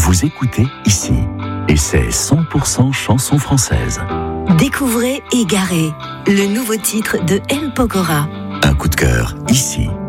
Vous écoutez ici. Et c'est 100% chansons françaises. Découvrez Égaré, le nouveau titre de M. Pokora. Un coup de cœur ici.